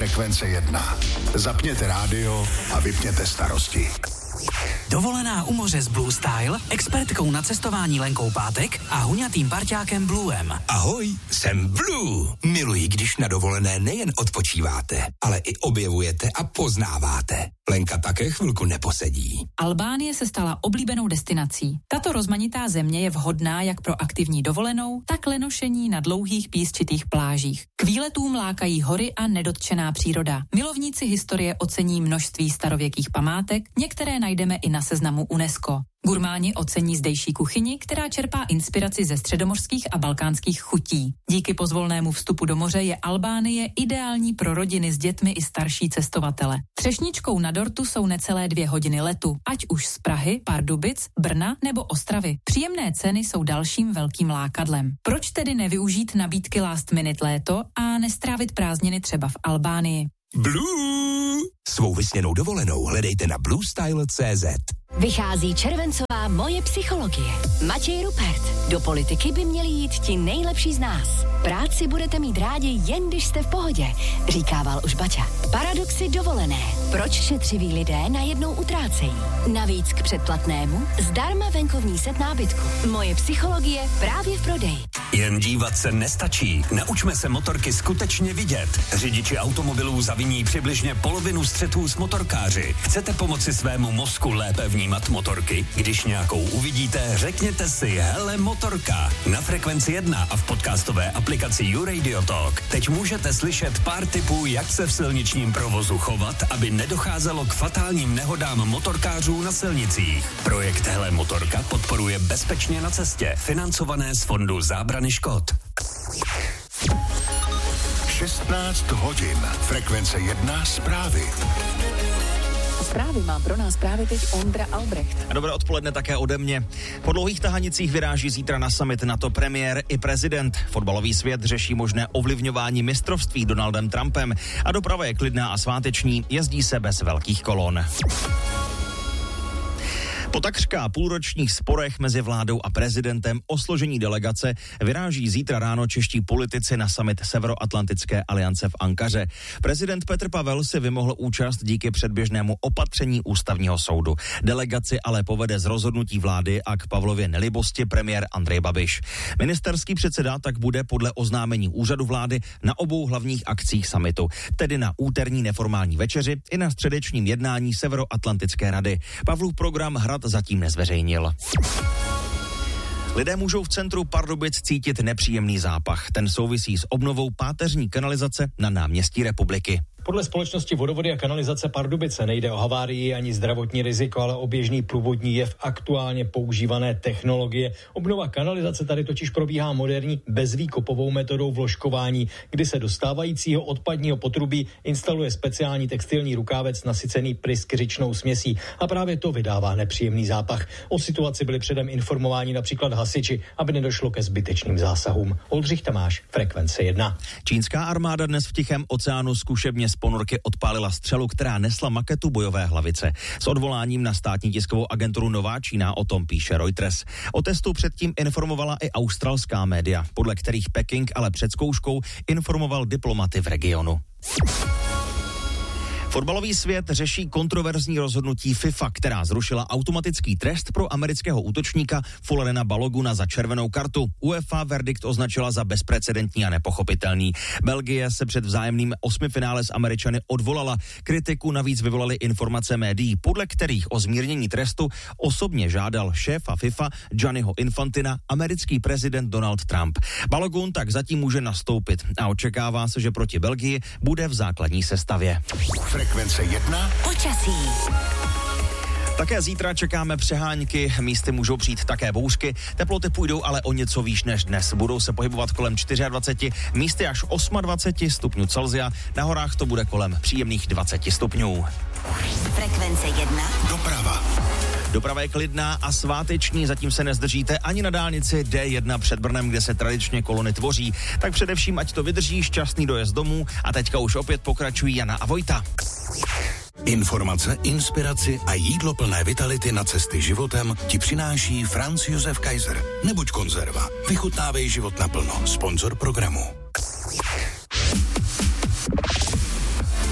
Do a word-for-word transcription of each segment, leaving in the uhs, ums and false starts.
Frekvence jedna. Zapněte rádio a vypněte starosti. Dovolená u moře s Blue Style, expertkou na cestování Lenkou Pátek a huňatým parťákem Bluem. Ahoj, jsem Blue. Miluji, když na dovolené nejen odpočíváte, ale i objevujete a poznáváte. Lenka také chvilku neposedí. Albánie se stala oblíbenou destinací. Tato rozmanitá země je vhodná jak pro aktivní dovolenou, tak lenošení na dlouhých písčitých plážích. K výletům lákají hory a nedotčená příroda. Milovníci historie ocení množství starověkých památek, některé najdeme i na seznamu UNESCO. Gurmáni ocení zdejší kuchyni, která čerpá inspiraci ze středomořských a balkánských chutí. Díky pozvolnému vstupu do moře je Albánie ideální pro rodiny s dětmi i starší cestovatele. Třešničkou na dortu jsou necelé dvě hodiny letu, ať už z Prahy, Pardubic, Brna nebo Ostravy. Příjemné ceny jsou dalším velkým lákadlem. Proč tedy nevyužít nabídky last minute léto a nestrávit prázdniny třeba v Albánii? Blue! Svou vysněnou dovolenou hledejte na blue style tečka cé zet. Vychází červencová Moje psychologie. Matěj Rupert. Do politiky by měli jít ti nejlepší z nás. Práci budete mít rádi, jen když jste v pohodě, říkával už Baťa. Paradoxy dovolené. Proč šetřiví lidé najednou utrácejí? Navíc k předplatnému zdarma venkovní set nábytku. Moje psychologie právě v prodeji. Jen dívat se nestačí. Naučme se motorky skutečně vidět. Řidiči automobilů zaviní přibližně polovinu střetů s motorkáři. Chcete pomoci svému mozku lépe vnímat motorky? Když nějakou uvidíte, řekněte si hele motorka. Na Frekvenci jedna a v podcastové aplikaci YouRadio Talk teď můžete slyšet pár tipů, jak se v silničním provozu chovat, aby nedocházelo k fatálním nehodám motorkářů na silnicích. Projekt Hele motorka podporuje Bezpečně na cestě, financované z Fondu zábrany škod. šestnáct hodin. Frekvence jedna zprávy. Zprávy má pro nás právě teď Ondra Albrecht. A dobré odpoledne také ode mě. Po dlouhých tahanicích vyráží zítra na summit NATO premiér i prezident. Fotbalový svět řeší možné ovlivňování mistrovství Donaldem Trumpem a doprava je klidná a sváteční, jezdí se bez velkých kolon. Po takřka půlročních sporech mezi vládou a prezidentem o složení delegace vyráží zítra ráno čeští politici na summit Severoatlantické aliance v Ankaře. Prezident Petr Pavel si vymohl účast díky předběžnému opatření ústavního soudu. Delegaci ale povede z rozhodnutí vlády a k Pavlově nelibosti premiér Andrej Babiš. Ministerský předseda tak bude podle oznámení úřadu vlády na obou hlavních akcích summitu, tedy na úterní neformální večeři i na středečním jednání Severoatlantické rady. Pavlův program Hrad zatím nezveřejnil. Lidé můžou v centru Pardubic cítit nepříjemný zápach. Ten souvisí s obnovou páteřní kanalizace na náměstí Republiky. Podle společnosti Vodovody a kanalizace Pardubice nejde o havárii ani zdravotní riziko, ale o běžný průvodní jev aktuálně používané technologie. Obnova kanalizace tady totiž probíhá moderní bezvýkopovou metodou vložkování, kdy se do stávajícího odpadního potrubí instaluje speciální textilní rukávec nasycený pryskyřičnou směsí a právě to vydává nepříjemný zápach. O situaci byli předem informováni například hasiči, aby nedošlo ke zbytečným zásahům. Oldřich Tamáš, Frekvence jedna. Čínská armáda dnes v Tichém oceánu zkušebně z ponorky odpálila střelu, která nesla maketu bojové hlavice. S odvoláním na státní tiskovou agenturu Nová Čína o tom píše Reuters. O testu předtím informovala i australská média, podle kterých Peking ale před zkouškou informoval diplomaty v regionu. Fotbalový svět řeší kontroverzní rozhodnutí FIFA, která zrušila automatický trest pro amerického útočníka Fullerena Baloguna za červenou kartu. UEFA verdikt označila za bezprecedentní a nepochopitelný. Belgie se před vzájemným osmifinále s Američany odvolala. Kritiku navíc vyvolaly informace médií, podle kterých o zmírnění trestu osobně žádal šéfa FIFA Gianniho Infantina americký prezident Donald Trump. Balogun tak zatím může nastoupit a očekává se, že proti Belgii bude v základní sestavě. Frekvence jedna. Počasí. Také zítra čekáme přehánky, místy můžou přijít také bouřky, teploty půjdou ale o něco výš než dnes. Budou se pohybovat kolem dvacet čtyři, místy až dvacet osm stupňů Celsia, na horách to bude kolem příjemných dvacet stupňů. Frekvence jedna. Doprava. Doprava je klidná a sváteční, zatím se nezdržíte ani na dálnici D jedna před Brnem, kde se tradičně kolony tvoří. Tak především, ať to vydrží, šťastný dojezd domů a teďka už opět pokračují Jana a Vojta. Informace, inspiraci a jídlo plné vitality na cesty životem ti přináší Franz Josef Kaiser. Nebuď konzerva. Vychutnávej život naplno. Sponzor programu.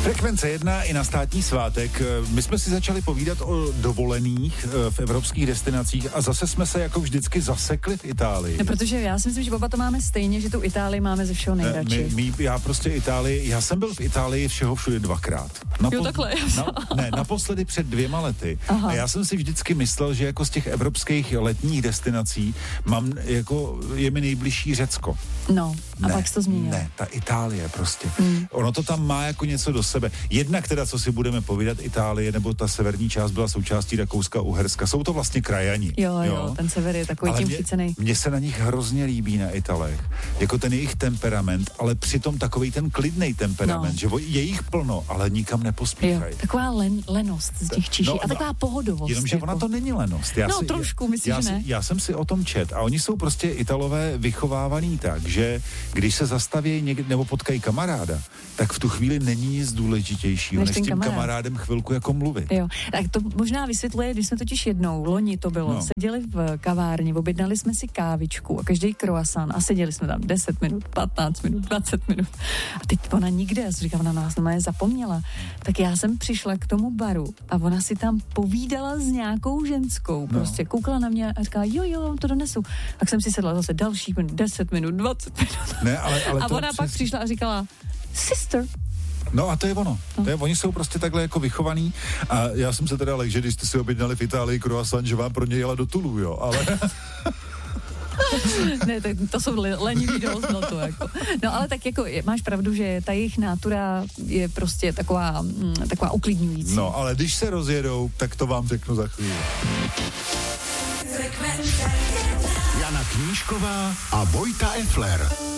Frekvence jedna i na státní svátek. My jsme si začali povídat o dovolených v evropských destinacích a zase jsme se jako vždycky zasekli v Itálii. No, protože já si myslím, že oba to máme stejně, že tu Itálii máme ze všeho nejradši. My, my, já prostě Itálii, já jsem byl v Itálii všeho všude dvakrát. Napo- jo, takhle. Na, ne, naposledy před dvěma lety. Aha. A já jsem si vždycky myslel, že jako z těch evropských letních destinací mám jako, je mi nejbližší Řecko. No, a ne, pak jsi to zmínil. Ne, ta Itálie prostě. Hmm. Ono to tam má jako něco do sebe. Jednak teda, co si budeme povídat, Itálie nebo ta severní část byla součástí Rakouska, Uherska. Jsou to vlastně krajani. Jo, jo, jo, ten sever je takový ale tím chycený. Mně se na nich hrozně líbí na Italech. Jako ten jejich temperament, ale přitom takový ten klidnej temperament, no. Že je jich plno, ale nikam nepospíchají. Taková len, lenost z těch Číší no, a taková pohodovost. Jenomže jako. Ona to není lenost. Já no si, trošku, myslím, já, že ne. Já jsem si o tom čet a oni jsou prostě Italové vychovávaný tak, že když se zastaví někde nebo potkají kamaráda, tak v tu chvíli není nic důležitějšího, než, než s tím kamarád. kamarádem chvilku jako mluvit. Jo, tak to možná vysvětluje, když jsme totiž jednou, loni to bylo, no. Seděli v kavárně, objednali jsme si kávičku a každý croissant a seděli jsme tam deset minut, patnáct minut, dvacet minut. A teď ona nikde, já jsem říkala, ona nás normálně zapomněla. Tak já jsem přišla k tomu baru a ona si tam povídala s nějakou ženskou, prostě no. Koukala na mě a říkala, jo, jo, vám to donesu. Tak jsem si sedla zase další minut, deset minut, dvacet minut. Ne, ale, ale a ona přes... pak přišla a říkala, sister. No a to je ono. No. To je, oni jsou prostě takhle jako vychovaný a já jsem se teda lek, že když jste si objednali v Itálii croissant, že vám pro ně jela do Tulu, jo, ale... Ne, to, to jsou lenivý dost, no to jako. No ale tak jako máš pravdu, že ta jejich nátura je prostě taková, mm, taková uklidňující. No, ale když se rozjedou, tak to vám řeknu za chvíli. Jana Knížková a Vojta Effler.